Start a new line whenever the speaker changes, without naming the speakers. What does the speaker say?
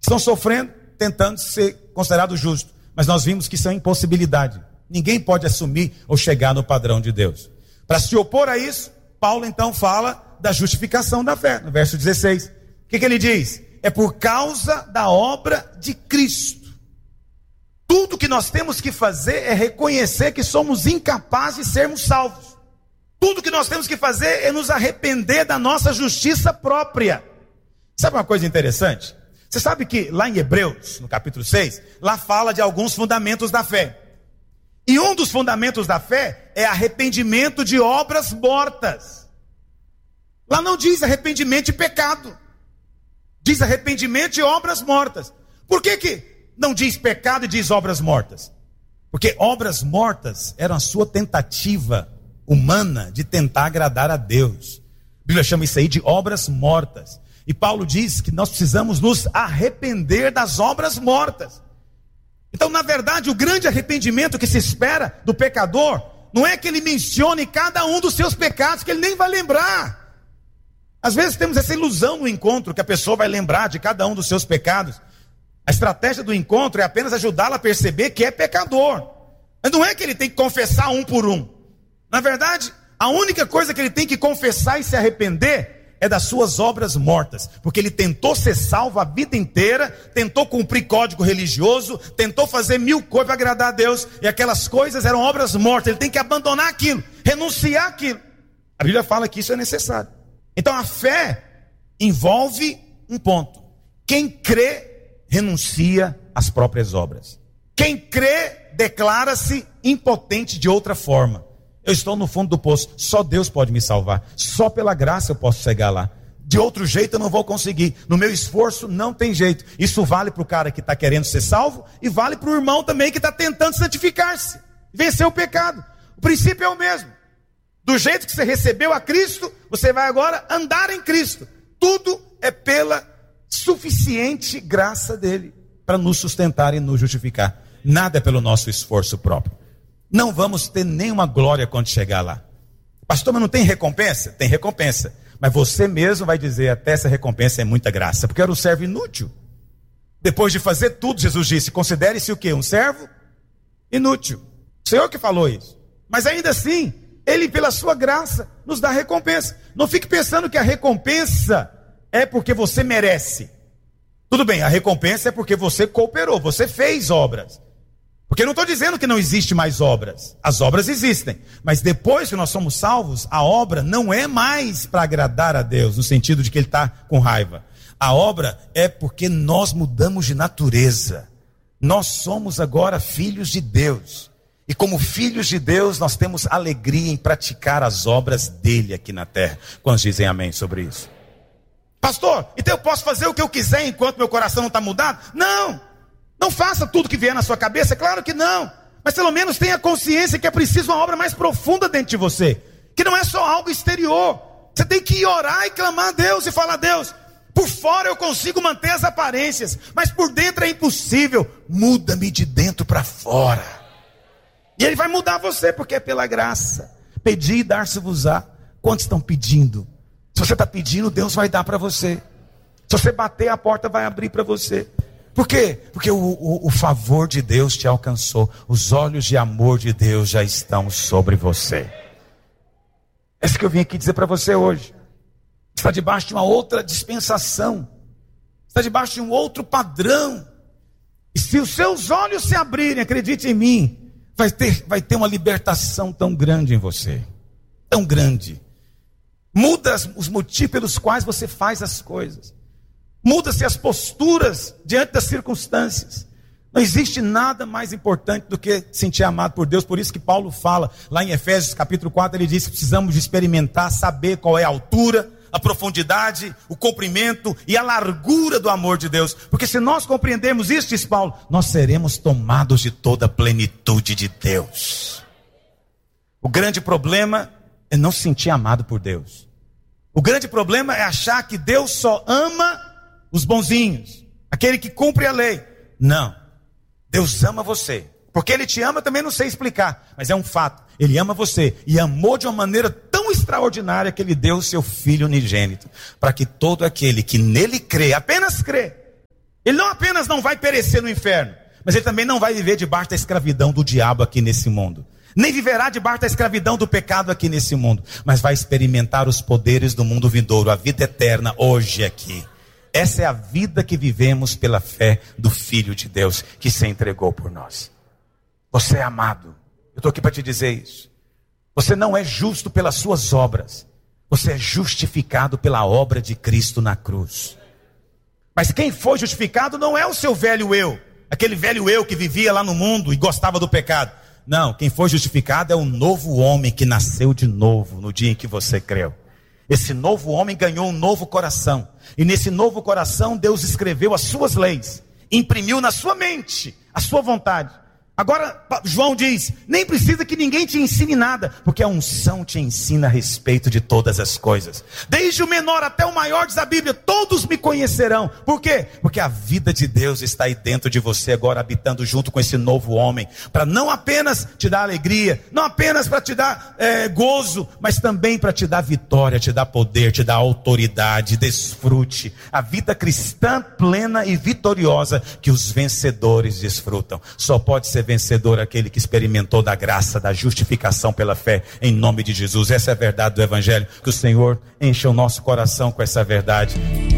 estão sofrendo, tentando ser considerados justos. Mas nós vimos que isso é uma impossibilidade. Ninguém pode assumir ou chegar no padrão de Deus. Para se opor a isso, Paulo então fala da justificação da fé. No verso 16, o que ele diz? É por causa da obra de Cristo. Tudo que nós temos que fazer é reconhecer que somos incapazes de sermos salvos. Tudo que nós temos que fazer é nos arrepender da nossa justiça própria. Sabe uma coisa interessante? Você sabe que lá em Hebreus, no capítulo 6, lá fala de alguns fundamentos da fé. E um dos fundamentos da fé é arrependimento de obras mortas. Lá não diz arrependimento de pecado. Diz arrependimento de obras mortas. Por que não diz pecado e diz obras mortas? Porque obras mortas eram a sua tentativa humana de tentar agradar a Deus. A Bíblia chama isso aí de obras mortas. E Paulo diz que nós precisamos nos arrepender das obras mortas. Então, na verdade, o grande arrependimento que se espera do pecador não é que ele mencione cada um dos seus pecados, que ele nem vai lembrar. Às vezes temos essa ilusão no encontro, que a pessoa vai lembrar de cada um dos seus pecados. A estratégia do encontro é apenas ajudá-lo a perceber que é pecador. Mas não é que ele tem que confessar um por um. Na verdade, a única coisa que ele tem que confessar e se arrepender é das suas obras mortas, porque ele tentou ser salvo a vida inteira, tentou cumprir código religioso, tentou fazer 1000 coisas para agradar a Deus, e aquelas coisas eram obras mortas. Ele tem que abandonar aquilo, renunciar aquilo. A Bíblia fala que isso é necessário. Então a fé envolve um ponto: quem crê renuncia às próprias obras. Quem crê declara-se impotente de outra forma. Eu estou no fundo do poço, só Deus pode me salvar, só pela graça eu posso chegar lá, de outro jeito eu não vou conseguir, no meu esforço não tem jeito. Isso vale para o cara que está querendo ser salvo, e vale para o irmão também que está tentando santificar-se, vencer o pecado. O princípio é o mesmo. Do jeito que você recebeu a Cristo, você vai agora andar em Cristo. Tudo é pela suficiente graça dele, para nos sustentar e nos justificar. Nada é pelo nosso esforço próprio. Não vamos ter nenhuma glória quando chegar lá. Pastor, mas não tem recompensa? Tem recompensa. Mas você mesmo vai dizer, até essa recompensa é muita graça, porque era um servo inútil. Depois de fazer tudo, Jesus disse, considere-se o quê? Um servo inútil. O Senhor que falou isso. Mas ainda assim, Ele, pela sua graça, nos dá recompensa. Não fique pensando que a recompensa é porque você merece. Tudo bem, a recompensa é porque você cooperou, você fez obras. Porque eu não estou dizendo que não existe mais obras. As obras existem. Mas depois que nós somos salvos, a obra não é mais para agradar a Deus, no sentido de que Ele está com raiva. A obra é porque nós mudamos de natureza. Nós somos agora filhos de Deus. E como filhos de Deus, nós temos alegria em praticar as obras dele aqui na terra. Quantos dizem amém sobre isso? Pastor, então eu posso fazer o que eu quiser enquanto meu coração não está mudado? Não! Não faça tudo que vier na sua cabeça, claro que não. Mas pelo menos tenha consciência que é preciso uma obra mais profunda dentro de você. Que não é só algo exterior. Você tem que ir orar e clamar a Deus e falar a Deus. Por fora eu consigo manter as aparências, mas por dentro é impossível. Muda-me de dentro para fora. E Ele vai mudar você, porque é pela graça. Pedi e dar-se-vos-á. Quantos estão pedindo? Se você está pedindo, Deus vai dar para você. Se você bater, a porta vai abrir para você. Por quê? Porque o favor de Deus te alcançou. Os olhos de amor de Deus já estão sobre você. É isso que eu vim aqui dizer para você hoje. Está debaixo de uma outra dispensação. Está debaixo de um outro padrão. E se os seus olhos se abrirem, acredite em mim, vai ter uma libertação tão grande em você. Tão grande. Muda os motivos pelos quais você faz as coisas. Muda-se as posturas diante das circunstâncias. Não existe nada mais importante do que sentir amado por Deus. Por isso que Paulo fala, lá em Efésios capítulo 4, ele diz que precisamos de experimentar, saber qual é a altura, a profundidade, o comprimento e a largura do amor de Deus. Porque se nós compreendermos isso, diz Paulo, nós seremos tomados de toda a plenitude de Deus. O grande problema é não se sentir amado por Deus. O grande problema é achar que Deus só ama os bonzinhos, aquele que cumpre a lei. Não, Deus ama você, porque Ele te ama, também não sei explicar, mas é um fato, Ele ama você, e amou de uma maneira tão extraordinária, que Ele deu o seu Filho unigênito, para que todo aquele que nele crê, apenas crê, Ele não apenas não vai perecer no inferno, mas ele também não vai viver debaixo da escravidão do diabo aqui nesse mundo. Nem viverá debaixo da escravidão do pecado aqui nesse mundo, mas vai experimentar os poderes do mundo vindouro, a vida eterna hoje aqui. Essa é a vida que vivemos pela fé do Filho de Deus, que se entregou por nós. Você é amado. Eu estou aqui para te dizer isso. Você não é justo pelas suas obras. Você é justificado pela obra de Cristo na cruz. Mas quem foi justificado não é o seu velho eu. Aquele velho eu que vivia lá no mundo e gostava do pecado. Não, quem foi justificado é o novo homem que nasceu de novo no dia em que você creu. Esse novo homem ganhou um novo coração. E nesse novo coração Deus escreveu as suas leis. Imprimiu na sua mente a sua vontade. Agora João diz, nem precisa que ninguém te ensine nada, porque a unção te ensina a respeito de todas as coisas. Desde o menor até o maior, diz a Bíblia, todos me conhecerão. Por quê? Porque a vida de Deus está aí dentro de você agora, habitando junto com esse novo homem, para não apenas te dar alegria, não apenas para te dar gozo, mas também para te dar vitória, te dar poder, te dar autoridade, desfrute. A vida cristã plena e vitoriosa que os vencedores desfrutam. Só pode ser vencedor aquele que experimentou da graça, da justificação pela fé, em nome de Jesus. Essa é a verdade do Evangelho. Que o Senhor encha o nosso coração com essa verdade.